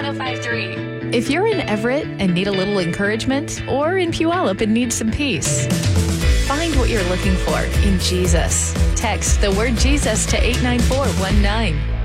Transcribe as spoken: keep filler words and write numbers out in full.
oh five three. If you're in Everett and need a little encouragement, or in Puyallup and need some peace, find what you're looking for in Jesus. Text the word Jesus to eight nine four one nine.